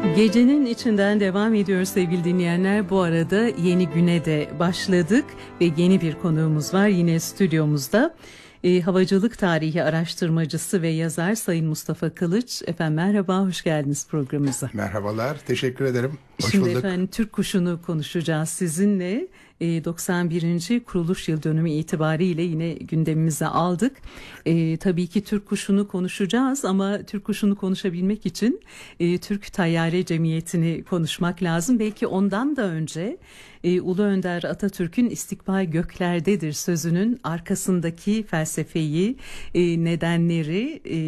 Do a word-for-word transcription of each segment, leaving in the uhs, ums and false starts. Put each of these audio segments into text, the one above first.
Gecenin içinden devam ediyoruz sevgili dinleyenler. Bu arada yeni güne de başladık ve yeni bir konuğumuz var yine stüdyomuzda. E, havacılık tarihi araştırmacısı ve yazar Sayın Mustafa Kılıç. Efendim merhaba, hoş geldiniz programımıza. Merhabalar, teşekkür ederim. Hoş Şimdi bulduk. efendim Türk kuşunu konuşacağız sizinle. E, doksan birinci kuruluş yıl dönümü itibariyle yine gündemimize aldık. E, tabii ki Türk kuşunu konuşacağız ama Türk kuşunu konuşabilmek için e, Türk Tayyare Cemiyeti'ni konuşmak lazım. Belki ondan da önce e, Ulu Önder Atatürk'ün istikbal göklerdedir sözünün arkasındaki felsefeyi, e, nedenleri, e,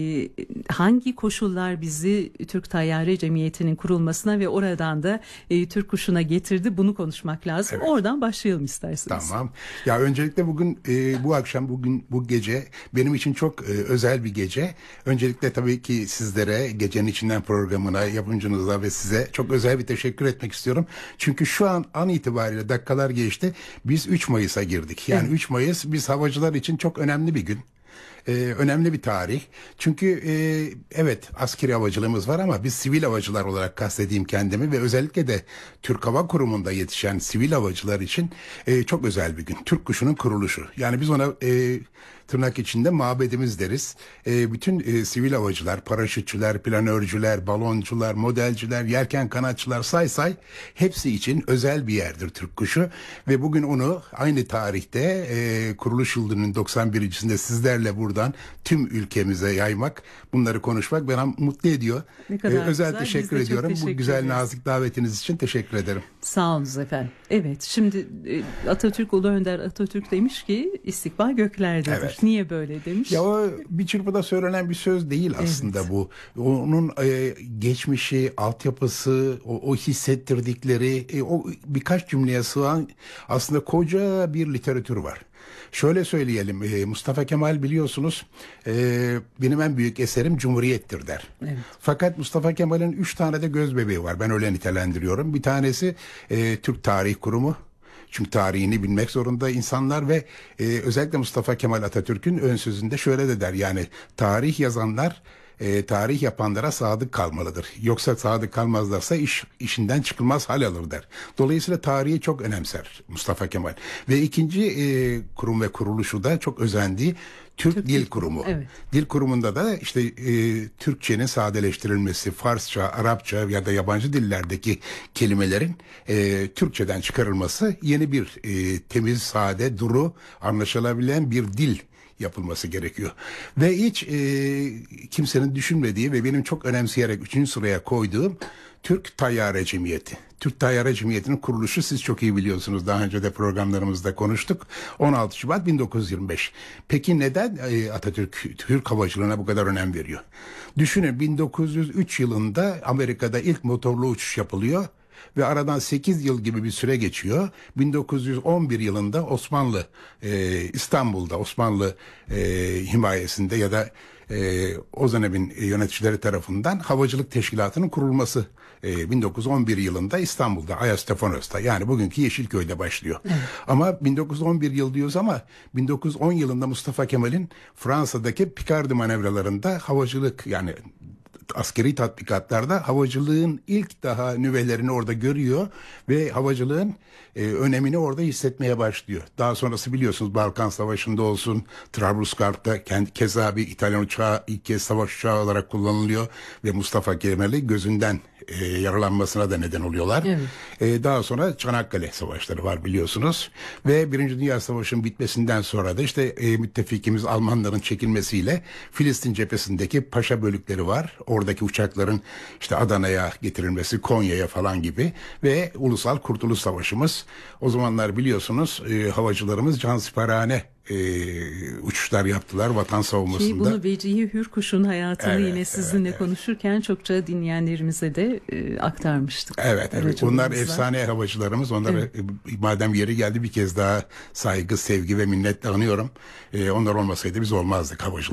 hangi koşullar bizi Türk Tayyare Cemiyeti'nin kurulmasına ve oradan da e, Türk kuşuna getirdi, bunu konuşmak lazım. Evet. Oradan başlayalım isterseniz. Tamam. Ya öncelikle bugün e, bu akşam bugün bu gece benim için çok e, özel bir gece. Öncelikle tabii ki sizlere, gecenin içinden programına, yapımcınıza ve size çok özel bir teşekkür etmek istiyorum. Çünkü şu an an itibariyle dakikalar geçti. Biz üç Mayıs'a girdik. Yani evet. üç Mayıs biz havacılar için çok önemli bir gün. Ee, önemli bir tarih. Çünkü e, evet askeri havacılığımız var ama biz sivil havacılar olarak kastedeyim kendimi ve özellikle de Türk Hava Kurumu'nda yetişen sivil havacılar için e, çok özel bir gün. Türk kuşunun kuruluşu. Yani biz ona e, tırnak içinde mabedimiz deriz. E, bütün e, sivil havacılar, paraşütçüler, planörcüler, baloncular, modelciler, yelken kanatçılar say say hepsi için özel bir yerdir Türk kuşu. Ve bugün onu aynı tarihte e, kuruluş yılının doksan birincisinde sizlerle buradan tüm ülkemize yaymak, bunları konuşmak beni mutlu ediyor. Ne kadar ee, özel güzel. teşekkür ediyorum. Teşekkür Bu güzel ederiz. Nazik davetiniz için teşekkür ederim. Sağ olunuz efendim. Evet, şimdi Atatürk, Ulu Önder Atatürk demiş ki istikbal göklerdedir. Evet. Niye böyle demiş? Ya o bir çırpıda söylenen bir söz değil aslında evet. bu. Onun e, geçmişi, altyapısı, o, o hissettirdikleri, e, o birkaç cümleye sığan aslında koca bir literatür var. Şöyle söyleyelim, Mustafa Kemal biliyorsunuz benim en büyük eserim Cumhuriyet'tir der. Evet. Fakat Mustafa Kemal'in üç tane de göz bebeği var. Ben öyle nitelendiriyorum. Bir tanesi Türk Tarih Kurumu. Çünkü tarihini bilmek zorunda insanlar ve özellikle Mustafa Kemal Atatürk'ün ön sözünde şöyle de der. Yani tarih yazanlar E, tarih yapanlara sadık kalmalıdır. Yoksa sadık kalmazlarsa iş işinden çıkılmaz hal alır der. Dolayısıyla tarihi çok önemser Mustafa Kemal. Ve ikinci e, kurum ve kuruluşu da çok özendiği Türk, Türk Dil Kurumu. Evet. Dil Kurumu'nda da işte e, Türkçenin sadeleştirilmesi, Farsça, Arapça ya da yabancı dillerdeki kelimelerin e, Türkçeden çıkarılması, yeni bir e, temiz, sade, duru, anlaşılabilen bir dil yapılması gerekiyor. Ve hiç e, kimsenin düşünmediği ve benim çok önemseyerek üçüncü sıraya koyduğum Türk Tayyare Cemiyeti. Türk Tayyare Cemiyeti'nin kuruluşu siz çok iyi biliyorsunuz. Daha önce de programlarımızda konuştuk. on altı Şubat bin dokuz yüz yirmi beş. Peki neden e, Atatürk Türk havacılığına bu kadar önem veriyor? Düşünün bin dokuz yüz üç yılında Amerika'da ilk motorlu uçuş yapılıyor. Ve aradan sekiz yıl gibi bir süre geçiyor. bin dokuz yüz on bir yılında Osmanlı e, İstanbul'da Osmanlı e, himayesinde ya da e, o dönemin yöneticileri tarafından Havacılık Teşkilatı'nın kurulması e, bin dokuz yüz on bir yılında İstanbul'da Ayastefanos'ta, yani bugünkü Yeşilköy'de başlıyor. Evet. Ama bin dokuz yüz on bir yıl diyoruz ama bin dokuz yüz on yılında Mustafa Kemal'in Fransa'daki Picardy manevralarında havacılık, yani askeri tatbikatlarda havacılığın ilk daha nüvelerini orada görüyor ve havacılığın e, önemini orada hissetmeye başlıyor. Daha sonrası biliyorsunuz Balkan Savaşı'nda olsun, Trablusgarp'ta kendi keza bir İtalyan uçağı ilk kez savaş uçağı olarak kullanılıyor ve Mustafa Kemal'i gözünden e, yaralanmasına da neden oluyorlar. Evet. E, daha sonra Çanakkale Savaşları var biliyorsunuz ve Birinci Dünya Savaşı'nın bitmesinden sonra da işte e, müttefikimiz Almanların çekilmesiyle Filistin cephesindeki paşa bölükleri var. Oradaki uçakların işte Adana'ya getirilmesi, Konya'ya falan gibi ve Ulusal Kurtuluş Savaşımız. O zamanlar biliyorsunuz e, havacılarımız cansiperhane e, uçuşlar yaptılar vatan savunmasında. Ki bunu Vecihi Hürkuş'un hayatını evet, yine sizinle evet, konuşurken evet. çokça dinleyenlerimize de e, aktarmıştık. Evet, evet. Onlar efsane havacılarımız. Onlara evet. e, madem yeri geldi bir kez daha saygı, sevgi ve minnetle anıyorum. E, onlar olmasaydı biz olmazdık havacılar.